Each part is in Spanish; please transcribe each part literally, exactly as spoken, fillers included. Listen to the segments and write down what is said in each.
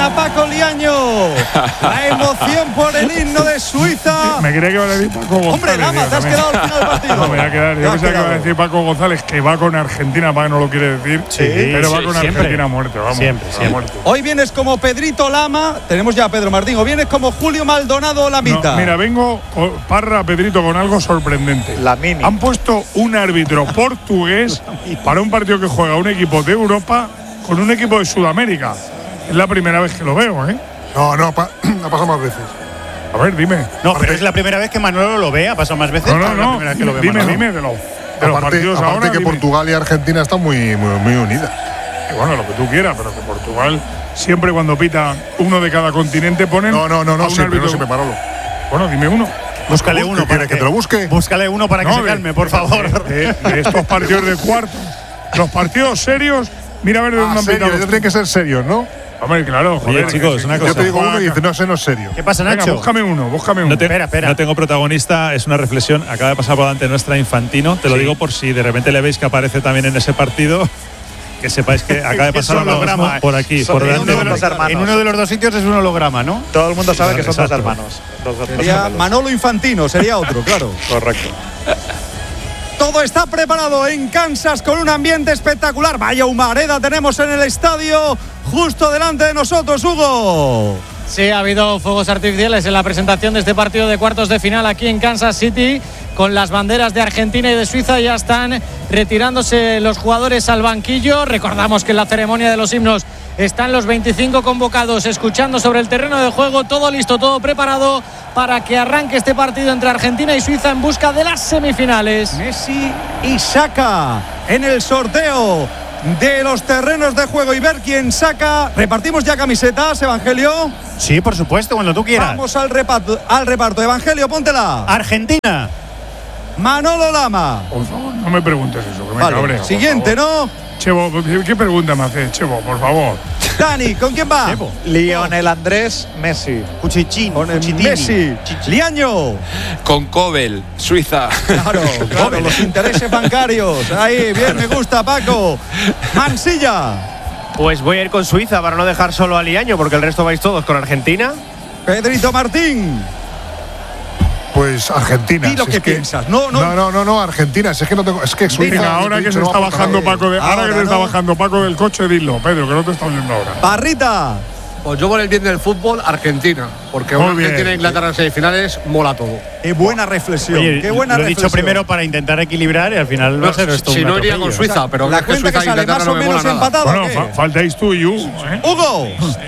a Paco Liaño. La emoción por el himno de Suiza. Me creía que iba a decir Paco González. Hombre, Lama, te has quedado al final del partido. No, me voy a quedar. Yo pensaba que iba a decir Paco González, que va con Argentina, para que no lo quiere decir. Sí, pero va sí, con siempre. Argentina a muerte, vamos. Siempre, a siempre. muerte. Hoy vienes como Pedrito Lama. Tenemos ya a Pedro Martín. O vienes como Julio Maldonado Lamita. No, mira, vengo, oh, Parra, Pedrito, con algo sorprendente. La mini. Han puesto un árbitro portugués para un partido que juega un equipo de Europa con un equipo de Sudamérica. Es la primera vez que lo veo, ¿eh? No, no, pa, ha pasado más veces. A ver, dime. No, pero es la primera vez que Manolo lo ve. Ha pasado más veces. No, no, pero es la no. primera vez que lo ve Dime, Manolo. dime de los, de los Aparte, partidos aparte ahora. que dime. Portugal y Argentina están muy, muy, muy unidas. Y bueno, lo que tú quieras, pero que Portugal siempre cuando pita uno de cada continente ponen. No, no, no, a no, un siempre, árbitro. no siempre, Manolo. Bueno, dime uno. Búscale ¿Qué uno para quieres, que te lo busque? Búscale uno para que No, se de- calme, por favor. De, de estos partidos de cuartos. Los partidos serios, mira a ver de dónde Ah, han serio, pitado. ya tienen que ser serios, ¿no? Hombre, claro, joder. Oye, chicos, que- una que- cosa. Yo te digo Juan, uno y dices, no, ese no es serio. ¿Qué pasa, Venga, Nacho? búscame uno, búscame uno. No, te- Espera, espera. no tengo protagonista, es una reflexión. Acaba de pasar por delante nuestra Infantino. Te lo digo por si de repente le veis que aparece también en ese partido. Que sepáis que acaba de Es pasar un ahora mismo holograma. por aquí, Son por de delante. uno de de los mí. hermanos. En uno de los dos sitios es un holograma, ¿no? Todo el mundo sabe que son dos Exacto. hermanos. Dos, dos Sería gemelos. Manolo Infantino, sería otro, claro. Correcto. Todo está preparado en Kansas con un ambiente espectacular. Vaya humareda tenemos en el estadio, justo delante de nosotros, Hugo. Sí, ha habido fuegos artificiales en la presentación de este partido de cuartos de final aquí en Kansas City, con las banderas de Argentina y de Suiza. Ya están retirándose los jugadores al banquillo. Recordamos que en la ceremonia de los himnos están los veinticinco convocados escuchando sobre el terreno de juego. Todo listo, todo preparado para que arranque este partido entre Argentina y Suiza en busca de las semifinales. Messi y saca en el sorteo de los terrenos de juego y ver quién saca. Repartimos ya camisetas, Evangelio. Sí, por supuesto, cuando tú quieras. Vamos al reparto, al reparto. Evangelio, póntela. Argentina. Manolo Lama. Por favor, no me preguntes eso, que me Vale, cabreo. por siguiente, favor. ¿no? Chevo, ¿qué pregunta me haces, Chevo? Por favor. Dani, ¿con quién va? Lionel Andrés Messi. Cuchichín. Con el Cuchitini. Messi. Liaño. Con Kobel, Suiza. Claro, claro, los intereses bancarios. Ahí, bien, me gusta, Paco. Mansilla. Pues voy a ir con Suiza para no dejar solo a Liaño, porque el resto vais todos con Argentina. Pedrito Martín. Pues Argentina. Di lo si que es piensas. No, no. no, no, no, no, Argentina. Si es que no tengo. Es que Suiza. Venga, ahora que se no está va a aportar bajando nada. Paco de, ahora, Ahora que se está no. bajando Paco del coche, dilo, Pedro, que no te está oyendo ahora. Parrita. Pues yo por el bien del fútbol, Argentina. Porque Muy una bien. Argentina e Inglaterra en semifinales mola todo. Qué buena reflexión. Oye, qué buena lo he reflexión. dicho primero para intentar equilibrar y al final va a ser esto si un no iría con atropello. Suiza, pero La es que cuenta Suiza que e sale Inglaterra más no o me menos mola nada. empatado. Bueno, ¿qué? fa- faltáis tú y Hugo, ¿eh? Hugo.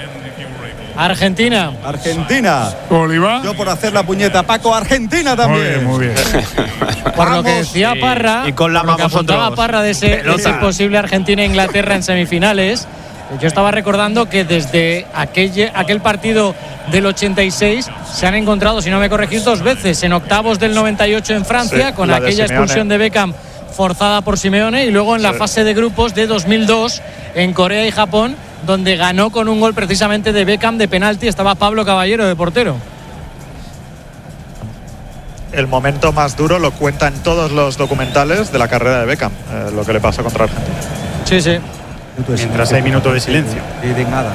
Argentina. Argentina. Oliva. Yo por hacer la puñeta. Paco, Argentina Muy también. bien, muy bien. Por lo que Vamos. decía Parra, y con la por lo que vamos apuntaba otros. Parra de ese, de Pelota. ese posible Argentina-Inglaterra en semifinales, yo estaba recordando que desde aquel, aquel partido del ochenta y seis se han encontrado, si no me corregís, dos veces, en octavos del noventa y ocho en Francia, Sí, con la de aquella Simeone. expulsión de Beckham forzada por Simeone, y luego en la Sí. fase de grupos de dos mil dos en Corea y Japón, donde ganó con un gol precisamente de Beckham de penalti. Estaba Pablo Caballero de portero. El momento más duro lo cuentan todos los documentales de la carrera de Beckham, eh, lo que le pasó contra Argentina. Sí, sí. Mientras hay minuto de silencio. Y de nada.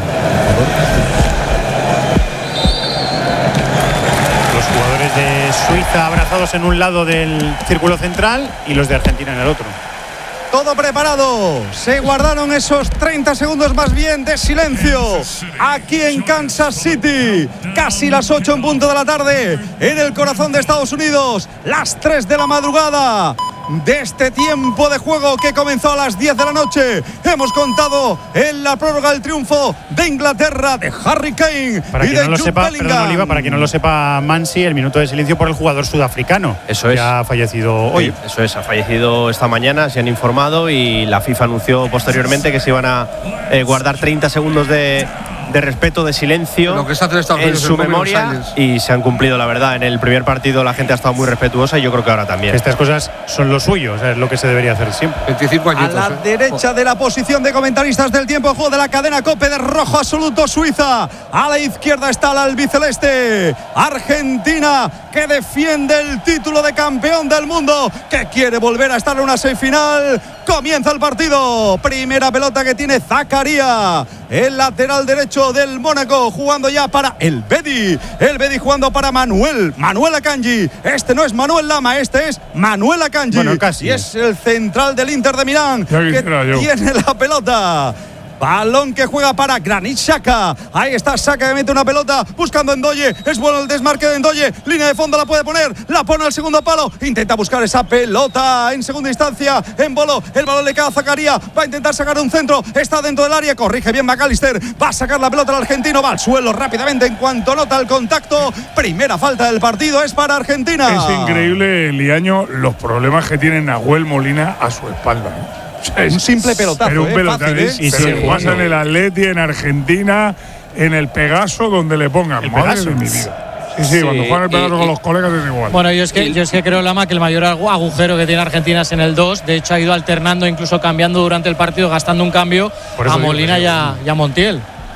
Los jugadores de Suiza abrazados en un lado del círculo central y los de Argentina en el otro. Todo preparado. Se guardaron esos treinta segundos más bien de silencio aquí en Kansas City. Casi las ocho en punto de la tarde en el corazón de Estados Unidos. Las tres de la madrugada de este tiempo de juego que comenzó a las diez de la noche. Hemos contado en la prórroga el triunfo de Inglaterra, de Harry Kane Para y quien de no lo Jude sepa, Bellingham. perdón, Oliva, para quien no lo sepa, Mansi, el minuto de silencio por el jugador sudafricano. Eso que es. ha fallecido hoy. Eso es, ha fallecido esta mañana, se han informado y la FIFA anunció posteriormente que se iban a eh, guardar treinta segundos de, de respeto, de silencio Lo que se hace en Estados en Unidos su el moment of memoria, silence. y se han cumplido, la verdad. En el primer partido la gente ha estado muy respetuosa y yo creo que ahora también. Estas cosas son lo suyo, o sea, es lo que se debería hacer siempre. veinticinco A añitos. la ¿eh? derecha de la posición de comentaristas del tiempo de juego de la cadena COPE de rojo absoluto Suiza. A la izquierda está la albiceleste Argentina, que defiende el título de campeón del mundo, que quiere volver a estar en una semifinal Comienza el partido. Primera pelota que tiene Zakaria, el lateral derecho del Mónaco, jugando ya para el Bedi. El Bedi jugando para Manuel. Manuel Akanji. Este no es Manuel Lama, este es Manuel Akanji. Bueno, casi. Y es el central del Inter de Milán Ya que quisiera yo. tiene la pelota. Balón que juega para Granit Xhaka. Ahí está Xhaka que mete una pelota buscando a Ndoye. Es bueno el desmarque de Ndoye. Línea de fondo la puede poner. La pone al segundo palo. Intenta buscar esa pelota en segunda instancia. En Bolo. El balón le queda a Zakaria. Va a intentar sacar un centro. Está dentro del área. Corrige bien McAllister. Va a sacar la pelota al argentino. Va al suelo rápidamente en cuanto nota el contacto. Primera falta del partido es para Argentina. Es increíble, Liaño, los problemas que tiene Nahuel Molina a su espalda, ¿eh? O sea, es un simple pelotazo, Pero un ¿eh? pelotazo. Fácil, ¿eh? es- Y pero sigue pasa jugando. en el Atleti, en Argentina, en el Pegaso, donde le pongan. ¿El Madre Pegaso? de mi vida. Sí, sí, Sí, cuando juegan el Pegaso y- con y- los colegas es igual. Bueno, yo es que, yo es que creo, Lama, que el mayor agu- agujero que tiene Argentina es en el dos. De hecho, ha ido alternando, incluso cambiando durante el partido, gastando un cambio Por eso a digo Molina que y a, y a Montiel.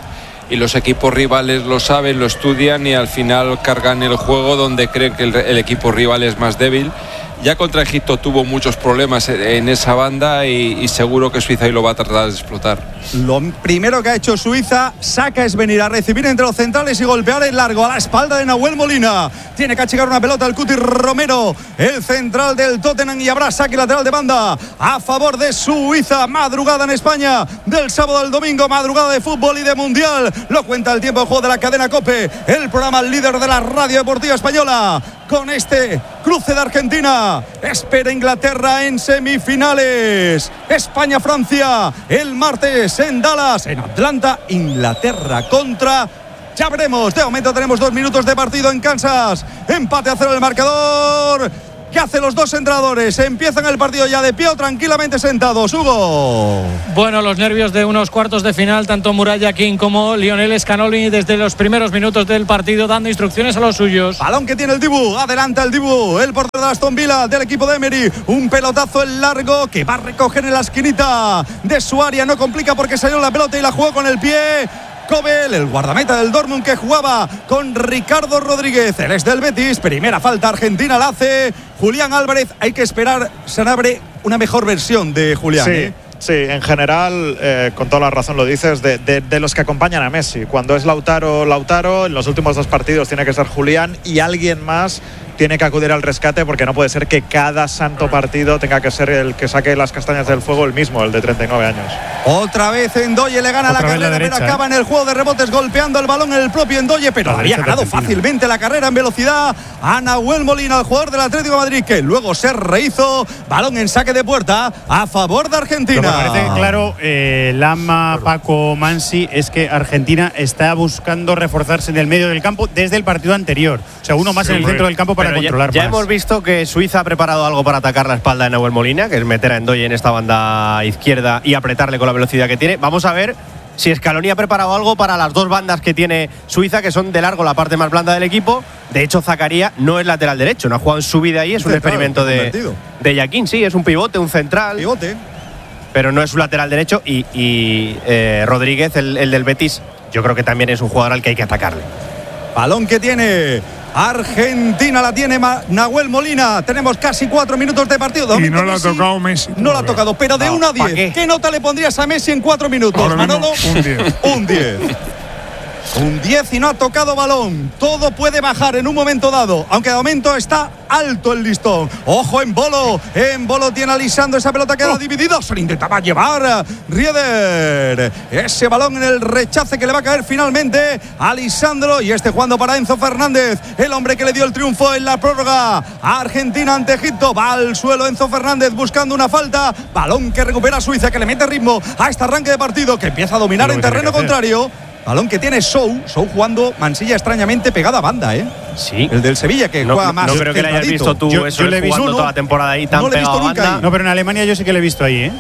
Y los equipos rivales lo saben, lo estudian y al final cargan el juego donde creen que el, el equipo rival es más débil. Ya contra Egipto tuvo muchos problemas en esa banda y, y seguro que Suiza ahí lo va a tratar de explotar. Lo primero que ha hecho Suiza, saca, es venir a recibir entre los centrales y golpear en largo a la espalda de Nahuel Molina. Tiene que achicar una pelota el Cuti Romero, el central del Tottenham, y habrá saque lateral de banda a favor de Suiza. Madrugada en España del sábado al domingo, madrugada de fútbol y de mundial. Lo cuenta el tiempo de juego de la cadena COPE, el programa líder de la radio deportiva española. Con este cruce de Argentina, espera Inglaterra en semifinales. España-Francia el martes en Dallas, en Atlanta, Inglaterra contra. Ya veremos, de momento tenemos dos minutos de partido en Kansas. Empate a cero el marcador. ¿Qué hacen los dos entrenadores? Empiezan el partido ya de pie o tranquilamente sentados, Hugo. Bueno, los nervios de unos cuartos de final, tanto Muralla King como Lionel Scaloni desde los primeros minutos del partido dando instrucciones a los suyos. Balón que tiene el Dibu, adelanta el Dibu, el portero de Aston Villa del equipo de Emery. Un pelotazo en largo que va a recoger en la esquinita de su área. No complica porque salió la pelota y la jugó con el pie. Kobel, el guardameta del Dortmund que jugaba con Ricardo Rodríguez. Él es del Betis. Primera falta argentina la hace Julián Álvarez. Hay que esperar, Sanabria, una mejor versión de Julián. Sí. ¿eh? Sí, en general, eh, con toda la razón lo dices, de, de, de los que acompañan a Messi. Cuando es Lautaro, Lautaro, en los últimos dos partidos tiene que ser Julián y alguien más tiene que acudir al rescate, porque no puede ser que cada santo partido tenga que ser el que saque las castañas del fuego el mismo, el de treinta y nueve años. Otra vez Ndoye le gana Otra la vez la carrera, derecha, pero acaba ¿eh? en el juego de rebotes golpeando el balón en el propio Ndoye, pero La había derecha de ganado Argentina. fácilmente la carrera en velocidad a Nahuel Molina, el jugador del Atlético de Madrid, que luego se rehizo. Balón en saque de puerta a favor de Argentina. Lo que parece claro, eh, Lama, Paco, Mansi, es que Argentina está buscando reforzarse en el medio del campo desde el partido anterior. O sea, uno más Sí, en el hombre. centro del campo para Pero ya, controlar ya más. hemos visto que Suiza ha preparado algo para atacar la espalda de Nahuel Molina, que es meter a Ndoye en esta banda izquierda y apretarle con la velocidad que tiene. Vamos a ver si Scaloni ha preparado algo para las dos bandas que tiene Suiza, que son de largo la parte más blanda del equipo. De hecho, Zakaria no es lateral derecho, no ha jugado en su vida ahí, es un Central, experimento de, convertido. de Yaquín, sí, es un pivote, un central, Pivote. pero no es un lateral derecho. Y, y, eh, Rodríguez, el, el del Betis, yo creo que también es un jugador al que hay que atacarle. Balón que tiene Argentina, la tiene Ma- Nahuel Molina. Tenemos casi cuatro minutos de partido. De Y momento no la ha Messi tocado Messi. No la ha tocado, pero de No, uno a ¿pa' diez. qué? ¿Qué nota le pondrías a Messi en cuatro minutos, Ahora mismo, Manolo? un diez. Un diez. Un diez y no ha tocado balón. Todo puede bajar en un momento dado, aunque de momento está alto el listón. Ojo en Bolo. En Bolo tiene a Lisandro. Esa pelota queda dividida. Se le intentaba llevar Rieder. Ese balón en el rechace que le va a caer finalmente a Lisandro. Y este jugando para Enzo Fernández, el hombre que le dio el triunfo en la prórroga a Argentina ante Egipto. Va al suelo Enzo Fernández buscando una falta. Balón que recupera Suiza, que le mete ritmo a este arranque de partido, que empieza a dominar Lo en que tiene terreno que hacer. contrario. Balón que tiene Sou, Sou jugando Mansilla extrañamente pegada a banda, ¿eh? Sí. El del Sevilla que No, juega no, más. no creo que le hayas centradito. visto tú Yo- eso yo le he visto jugando uno. toda la temporada ahí tan No le he visto pegado a nunca banda. ahí. No, pero en Alemania yo sí que lo he visto ahí, ¿eh?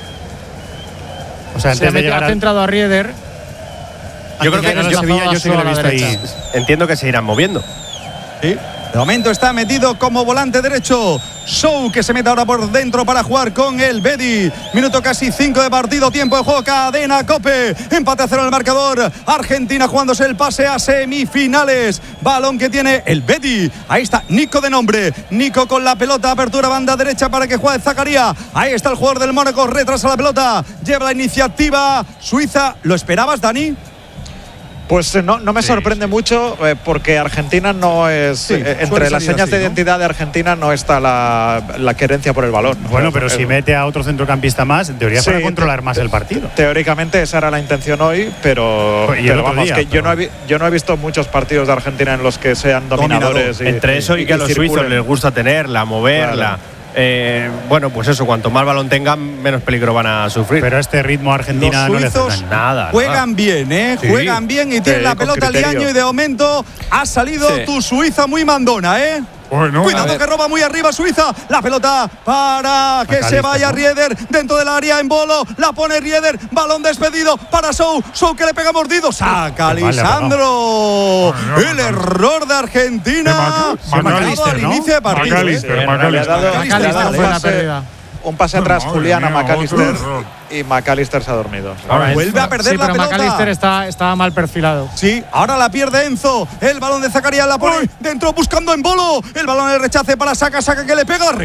O sea, Se ha antes de metido- llegar ha al, centrado a Rieder. Yo creo que antes de llegar al desplazado Sevilla yo sí que lo he a la visto ahí. derecha. Entiendo que se irán moviendo. Sí. De momento está metido como volante derecho. Show que se mete ahora por dentro para jugar con el Bedi. Minuto casi cinco de partido, tiempo de juego, cadena Cope. Empate a cero en el marcador. Argentina jugándose el pase a semifinales. Balón que tiene el Bedi. Ahí está Nico de nombre. Nico con la pelota, apertura banda derecha para que juegue Zakaria. Ahí está el jugador del Mónaco, retrasa la pelota. Lleva la iniciativa Suiza. ¿Lo esperabas, Dani? Pues no, no me sorprende sí, mucho eh, porque Argentina no es… Sí, eh, entre las señas así, de identidad ¿no? de Argentina no está la, la querencia por el balón. Bueno, pero, pero si mete a otro centrocampista más, en teoría sí, para controlar más el partido. Teóricamente esa era la intención hoy, pero, pero vamos, día, que pero... Yo, no he, yo no he visto muchos partidos de Argentina en los que sean dominadores. Y, entre eso y, y que a los circulen. Suizos les gusta tenerla, moverla… Claro. Eh, bueno, pues eso, cuanto más balón tengan, menos peligro van a sufrir. Pero a este ritmo Argentina los no le hacen nada. Juegan nada. bien, ¿eh? Sí. Juegan bien y tienen sí, la pelota Liaño y de momento ha salido sí. tu Suiza muy mandona, ¿eh? Bueno, cuidado que roba muy arriba Suiza. La pelota para que Macalister, se vaya ¿no? Rieder dentro del área en Bolo. La pone Rieder. Balón despedido para Sou. Sou que le pega mordido. Saca Lisandro. Vale, no, el no, error de Argentina. Macalister, al inicio de partido. Macalister, Macalister fue la pérdida. Un pase atrás, no, Julián a Macalister y Macalister se ha dormido. Ahora vuelve a perder sí, la pero pelota. Macalister está, está mal perfilado. Sí, ahora la pierde Enzo. El balón de Zakaria la pone Uy. dentro buscando en Bolo. El balón el rechace para Saka, Saka que le pega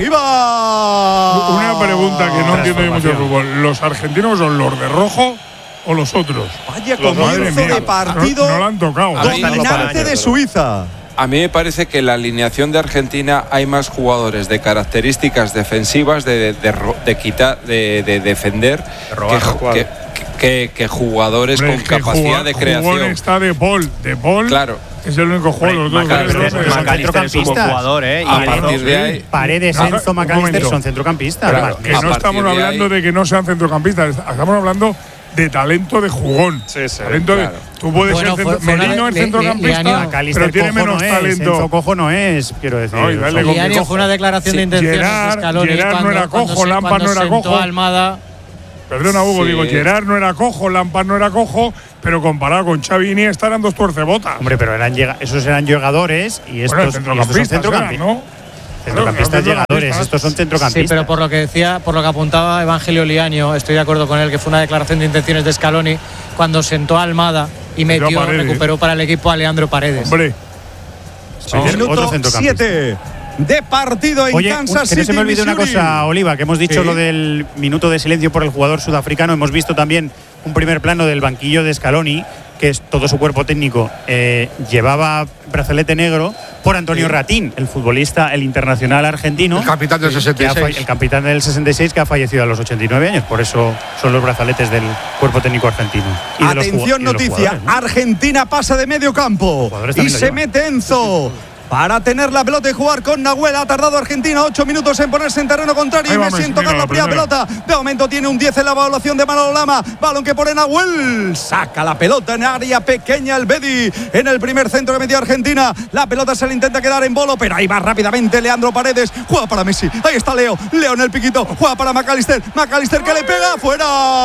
arriba. Una pregunta que no entiendo yo mucho el fútbol. ¿Los argentinos son los de rojo o los otros? Vaya comienzo de partido. No, no lo han tocado. Dominante de Suiza. A mí me parece que en la alineación de Argentina hay más jugadores de características defensivas, de, de, de, de quitar, de, de defender, de robar, que, que, que, que jugadores Hombre, con capacidad jugó, de creación. Jugón está De Paul, De Paul. Claro. Es el único jugador. Los dos Macalister es un buen jugador, ¿eh? A partir de ahí. Paredes, Enzo, Macalister son centrocampistas. Claro, que no estamos de hablando de que no sean centrocampistas, estamos hablando de talento de jugón. Sí, sí, talento claro. de, tú puedes bueno, ser centro, Merino es centrocampista, pero tiene menos no talento. Enzo Cojo no es, quiero decir. No, y dale con Liaño fue una declaración sí. de intenciones Gerard, de Scaloni Gerard cuando, no era cojo, Lampard no era cojo. Almada. Perdona, Hugo, sí. digo, Gerard no era cojo, Lampard no era cojo, pero comparado con Xavi y Iniesta eran dos tuercebotas. Hombre, pero eran llega, esos eran llegadores y estos, bueno, centrocampistas, y estos son centrocampistas, ¿no? Centrocampistas llegadores, estos son centrocampistas. Sí, pero por lo que decía, por lo que apuntaba Evangelio Liaño, estoy de acuerdo con él, que fue una declaración de intenciones de Scaloni cuando sentó a Almada y metió, recuperó para el equipo a Leandro Paredes. Hombre, sí, minuto siete de partido en Oye, Kansas que City. No se me olvide una cosa, Oliva, que hemos dicho ¿Sí? lo del minuto de silencio por el jugador sudafricano. Hemos visto también un primer plano del banquillo de Scaloni, que es todo su cuerpo técnico, eh, llevaba brazalete negro por Antonio sí. Ratín, el futbolista, el internacional argentino. El capitán del sesenta y seis. El capitán del sesenta y seis que ha fallecido a los ochenta y nueve años. Por eso son los brazaletes del cuerpo técnico argentino. Y Atención, de los, noticia. ¿no? Argentina pasa de medio campo y se mete Enzo. Para tener la pelota y jugar con Nahuel. Ha tardado Argentina ocho minutos en ponerse en terreno contrario. Y Messi en tocar la primera pelota. De momento tiene un diez en la evaluación de Manolo Lama. Balón que pone Nahuel. Saca la pelota en área pequeña el Bedi. En el primer centro que metió Argentina. La pelota se le intenta quedar en Bolo. Pero ahí va rápidamente Leandro Paredes. Juega para Messi. Ahí está Leo. Leo en el piquito. Juega para Macalister. Macalister que le pega. Fuera.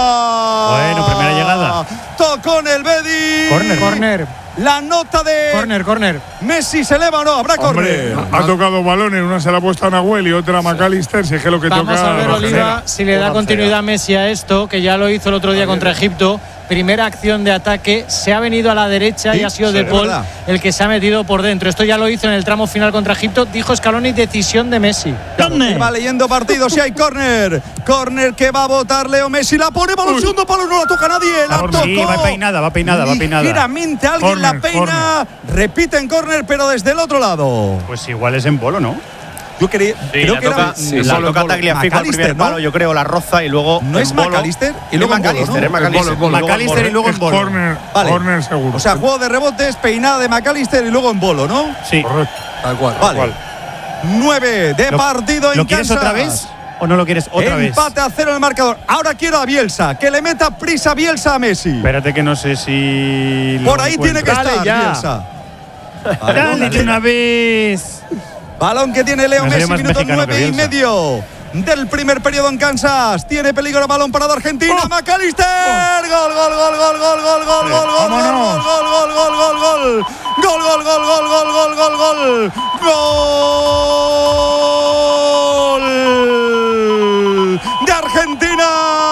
Bueno, primera llegada. Tocó en el Bedi. Corner. Corner. La nota de Corner, corner. Messi se eleva o no, habrá corner. Ha tocado balones, una se la ha puesto a Nahuel y otra a Macalister. Si es que lo que Vamos toca. a ver, Oliva, si le da continuidad a Messi a esto, que ya lo hizo el otro día contra Egipto. Primera acción de ataque, se ha venido a la derecha sí, y ha sido De Paul el que se ha metido por dentro. Esto ya lo hizo en el tramo final contra Egipto. Dijo Scaloni, decisión de Messi. ¿Dónde? Va leyendo partidos si hay córner. Córner que va a botar Leo Messi. La pone para el segundo palo, no la toca nadie. La tocó. Sí, va peinada, va peinada, va peinada. Ligeramente alguien corner, la peina. Corner. Repite en córner, pero desde el otro lado. Pues igual es en Bolo, ¿no? Yo creí, sí, creo la que toca, era sí, la toca Tagliafico al primer palo, ¿no? Yo creo, la roza y luego ¿No es Macalister? Y luego Macalister, es Macalister. Macalister y luego en Bolo. Corner, vale. corner seguro. O sea, juego de rebotes, peinada de Macalister y luego en Bolo, ¿no? Sí. Correcto. Tal cual. Vale. Tal cual. Nueve de ¿Lo, partido en ¿Lo quieres Kansas. otra vez o no lo quieres otra Empate vez? Empate a cero en el marcador. Ahora quiero a Bielsa, que le meta prisa a Bielsa a Messi. Espérate que no sé si Por ahí tiene que Dale, estar ya. Bielsa. Dale de una vez. Balón que tiene Leo Messi, minuto nueve y Bielsa. medio del primer periodo en Kansas. Tiene peligro, balón parado Argentina. Oh. Macalister. Oh. Gol, gol, gol, gol, gol, gol, gol, gol, gol, gol, gol, gol, gol, gol, gol, gol. Gol, gol, gol, gol, gol, gol, gol, gol. Gol de Argentina.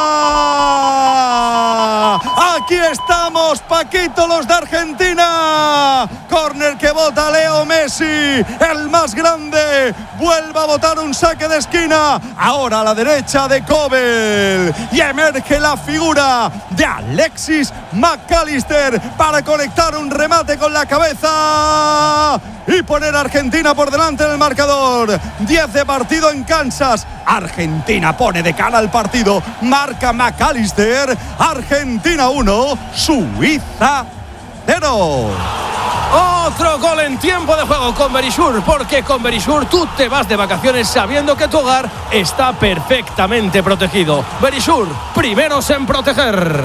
Aquí estamos, Paquito, los de Argentina. Córner que bota Leo Messi, el más grande. Vuelve a botar un saque de esquina. Ahora a la derecha de Kobel. Y emerge la figura de Alexis McAllister para conectar un remate con la cabeza y poner a Argentina por delante en el marcador. diez de partido en Kansas. Argentina pone de cara al partido. Marca McAllister. Argentina uno, Suiza cero. Otro gol en tiempo de juego con Verisur, porque con Verisur tú te vas de vacaciones sabiendo que tu hogar está perfectamente protegido. Verisur, primeros en proteger.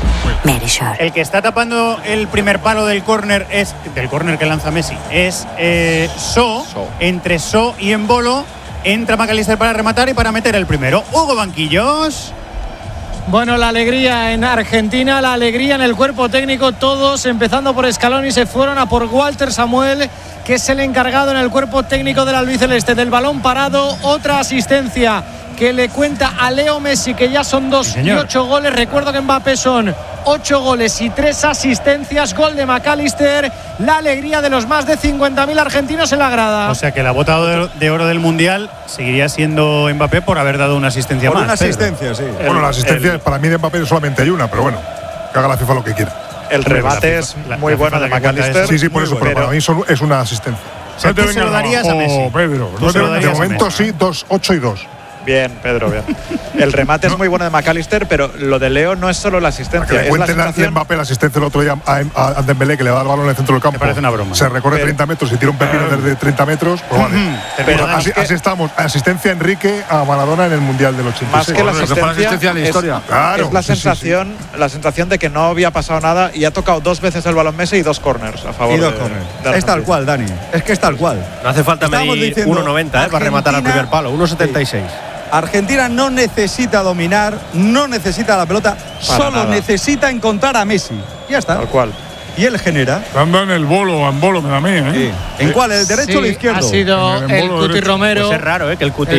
El que está tapando el primer palo del córner es del córner que lanza Messi es eh, So. So. Entre So y Embolo entra McAllister para rematar y para meter el primero. Hugo Banquillos. Bueno, la alegría en Argentina, la alegría en el cuerpo técnico, todos, empezando por Scaloni, se fueron a por Walter Samuel, que es el encargado en el cuerpo técnico del albiceleste del balón parado. Otra asistencia que le cuenta a Leo Messi, que ya son dos sí, y ocho goles. Recuerdo que Mbappé son ocho goles y tres asistencias. Gol de McAllister, la alegría de los más de cincuenta mil argentinos en la grada. O sea que la bota de oro del Mundial seguiría siendo Mbappé por haber dado una asistencia por más. Una asistencia, sí. El, bueno, la asistencia el, para mí de Mbappé solamente hay una, pero bueno, que haga la FIFA lo que quiera. El remate es muy bueno de McAllister. Sí, sí, por eso, pero para mí solo es una asistencia. O sea, tú se lo darías a Messi. Pedro, no te de momento sí, dos, ocho y dos. Bien, Pedro, bien. El remate no. es muy bueno de McAllister, pero lo de Leo no es solo la asistencia. Para que le cuenten es a Mbappé la asistencia el otro día a, a, a Dembélé, que le va a dar el balón en el centro del campo. Me parece una broma. Se recorre pero, treinta metros y tira un pepino desde treinta metros. Pues vale. Uh-huh. Pero así, así estamos. Asistencia Enrique a Maradona en el Mundial del ochenta y seis. Más que la asistencia, la asistencia de la historia. Es, claro, es la, sí, sensación, sí, sí. la sensación de que no había pasado nada y ha tocado dos veces el balón Messi y dos corners a favor y dos de, corners. de Es tal cual, Dani. Es que es tal cual. No hace falta medir uno noventa eh, para rematar al primer palo. uno setenta y seis. Sí. Argentina no necesita dominar, no necesita la pelota, Para solo nada. necesita encontrar a Messi. Ya está. Tal cual. Y él genera. Anda en el bolo, en bolo me da a mí, ¿eh? Sí. ¿En cuál? ¿El derecho sí, o el izquierdo? Ha sido el, el Cuti Romero. Pues es raro, ¿eh? Que el Cuti